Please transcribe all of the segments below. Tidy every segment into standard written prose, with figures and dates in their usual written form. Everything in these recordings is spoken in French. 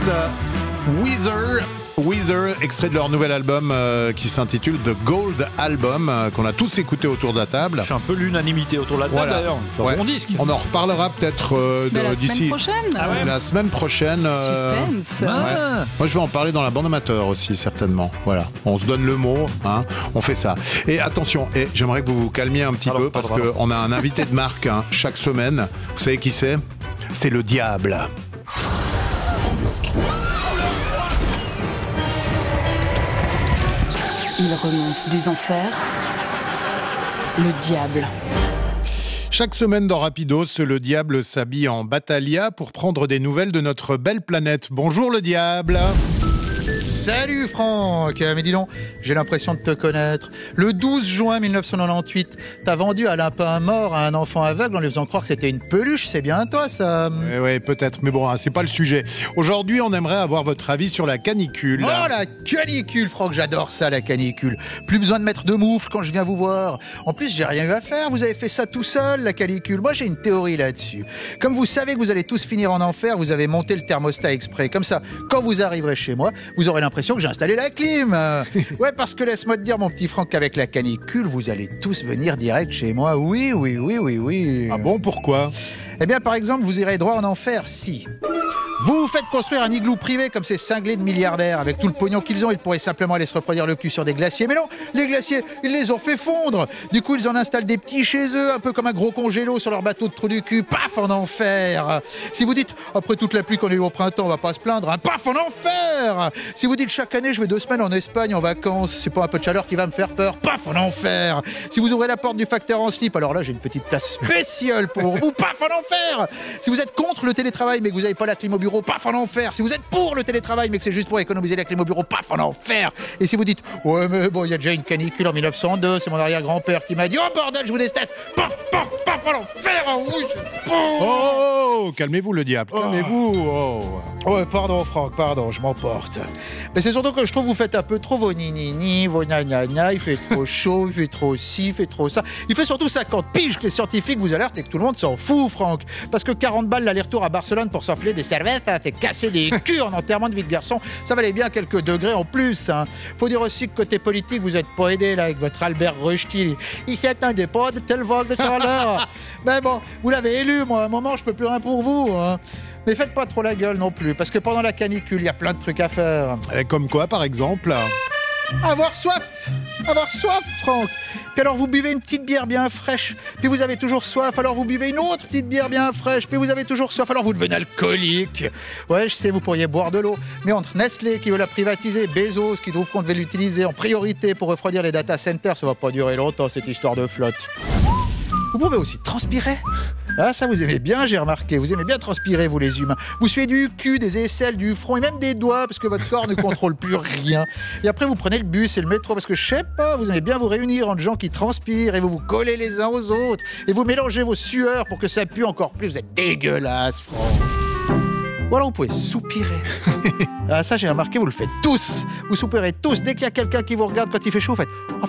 Weezer, extrait de leur nouvel album qui s'intitule The Gold Album, qu'on a tous écouté autour de la table. Je fais un peu l'unanimité autour de la table d'ailleurs. C'est un bon disque. On en reparlera peut-être d'ici la semaine prochaine. Suspense. Moi je vais en parler dans la bande amateur aussi certainement. Voilà, on se donne le mot, hein, on fait ça. Et attention, j'aimerais que vous vous calmiez un petit peu parce qu'on a un invité de marque chaque semaine. Vous savez qui c'est ? C'est le diable. Il remonte des enfers, le diable. Chaque semaine dans Rapidos, le diable s'habille en Battaglia pour prendre des nouvelles de notre belle planète. Bonjour le diable. Salut Franck. Mais dis donc, j'ai l'impression de te connaître. Le 12 juin 1998, t'as vendu un lapin mort à un enfant aveugle en lui faisant croire que c'était une peluche. C'est bien toi ça. Oui, peut-être, mais bon, c'est pas le sujet. Aujourd'hui, on aimerait avoir votre avis sur la canicule. Oh, la canicule, Franck, j'adore ça, la canicule. Plus besoin de mettre de moufle quand je viens vous voir. En plus, j'ai rien eu à faire, vous avez fait ça tout seul, la canicule. Moi, j'ai une théorie là-dessus. Comme vous savez que vous allez tous finir en enfer, vous avez monté le thermostat exprès. Comme ça, quand vous arriverez chez moi, vous aurez l'impression que j'ai installé la clim. Ouais, parce que laisse-moi te dire, mon petit Franck, qu'avec la canicule, vous allez tous venir direct chez moi. Oui. Ah bon, pourquoi ? Eh bien, par exemple, vous irez droit en enfer si vous faites construire un igloo privé comme ces cinglés de milliardaires. Avec tout le pognon qu'ils ont, ils pourraient simplement aller se refroidir le cul sur des glaciers. Mais non, les glaciers, ils les ont fait fondre. Du coup, ils en installent des petits chez eux, un peu comme un gros congélo sur leur bateau de trou du cul. Paf, en enfer. Si vous dites, après toute la pluie qu'on a eu au printemps, on va pas se plaindre, paf, en enfer. Si vous dites, chaque année, je vais 2 semaines en Espagne en vacances, c'est pas un peu de chaleur qui va me faire peur, paf, en enfer. Si vous ouvrez la porte du facteur en slip, alors là, j'ai une petite place spéciale pour vous, paf, en enfer. Si vous êtes contre le télétravail, mais que vous n'avez pas la clim au bureau, paf, en enfer. Si vous êtes pour le télétravail, mais que c'est juste pour économiser la clim au bureau, paf, en enfer. Et si vous dites, ouais, mais bon, il y a déjà une canicule en 1902, c'est mon arrière-grand-père qui m'a dit, oh bordel, je vous déteste, paf, paf, paf, en enfer, oui, Oh, calmez-vous le diable, calmez-vous. Ouais, pardon Franck, pardon, je m'emporte. Mais c'est surtout que je trouve que vous faites un peu trop vos ni-ni-ni, vos gna-gna-gna, il fait trop chaud, il fait trop ci, il fait trop ça. Il fait surtout 50 piges que les scientifiques vous alertent et que tout le monde s'en fout, Franck. Parce que 40 balles l'aller-retour à Barcelone pour s'enfiler des cervettes, t'es cassé les culs en enterrement de vie de garçon, ça valait bien quelques degrés en plus. Faut dire aussi que côté politique, vous êtes pas aidé là avec votre Albert Rösti. Il s'attendait pas de tel vol de chaleur. Mais bon, vous l'avez élu, moi, à un moment, je peux plus rien pour vous. Mais faites pas trop la gueule non plus, parce que pendant la canicule, il y a plein de trucs à faire. Comme quoi, par exemple ? Avoir soif, Franck. Puis alors vous buvez une petite bière bien fraîche, puis vous avez toujours soif, alors vous buvez une autre petite bière bien fraîche, puis vous avez toujours soif, alors vous devenez alcoolique. Ouais, je sais, vous pourriez boire de l'eau, mais entre Nestlé qui veut la privatiser, Bezos qui trouve qu'on devait l'utiliser en priorité pour refroidir les data centers, ça va pas durer longtemps cette histoire de flotte. Vous pouvez aussi transpirer. Ah, ça vous aimez bien, j'ai remarqué. Vous aimez bien transpirer, vous les humains. Vous suez du cul, des aisselles, du front et même des doigts parce que votre corps ne contrôle plus rien. Et après, vous prenez le bus et le métro parce que, je sais pas, vous aimez bien vous réunir entre gens qui transpirent et vous vous collez les uns aux autres. Et vous mélangez vos sueurs pour que ça pue encore plus. Vous êtes dégueulasse, Franck. Ou alors vous pouvez soupirer. Ah, ça, j'ai remarqué, vous le faites tous. Vous soupirez tous. Dès qu'il y a quelqu'un qui vous regarde quand il fait chaud, vous faites... Oh,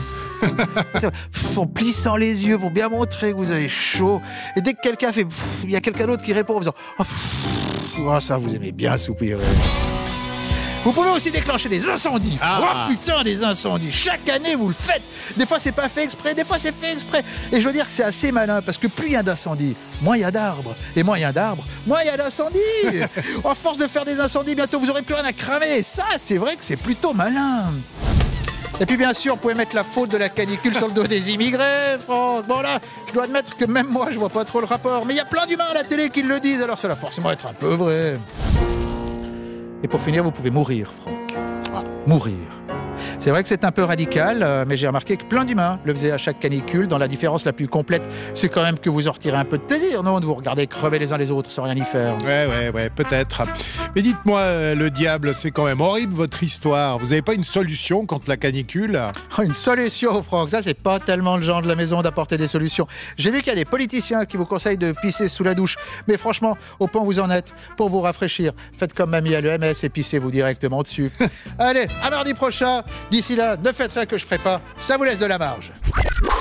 en plissant les yeux pour bien montrer que vous avez chaud. Et dès que quelqu'un fait, il y a quelqu'un d'autre qui répond en faisant oh, ça vous aimez bien soupirer. Vous pouvez aussi déclencher des incendies. Oh putain, des incendies. Chaque année vous le faites. Des fois c'est pas fait exprès, des fois c'est fait exprès. Et je veux dire que c'est assez malin parce que plus il y a d'incendies, moins il y a d'arbres. Et moins il y a d'arbres, moins il y a d'incendies. À force de faire des incendies, bientôt vous aurez plus rien à cramer. Et ça, c'est vrai que c'est plutôt malin. Et puis bien sûr, vous pouvez mettre la faute de la canicule sur le dos des immigrés, Franck. Bon là, je dois admettre que même moi, je vois pas trop le rapport. Mais il y a plein d'humains à la télé qui le disent, alors ça doit forcément être un peu vrai. Et pour finir, vous pouvez mourir, Franck. Mourir. C'est vrai que c'est un peu radical, mais j'ai remarqué que plein d'humains le faisaient à chaque canicule. Dans la différence la plus complète, c'est quand même que vous en retirez un peu de plaisir, non ? De vous regarder crever les uns les autres sans rien y faire. Ouais, peut-être. Mais dites-moi, le diable, c'est quand même horrible votre histoire. Vous n'avez pas une solution contre la canicule ? Une solution, Franck, ça c'est pas tellement le genre de la maison d'apporter des solutions. J'ai vu qu'il y a des politiciens qui vous conseillent de pisser sous la douche. Mais franchement, au point où vous en êtes, pour vous rafraîchir, faites comme mamie à l'EMS et pissez-vous directement dessus. Allez, à mardi prochain. D'ici là, ne faites rien que je ferai pas, ça vous laisse de la marge.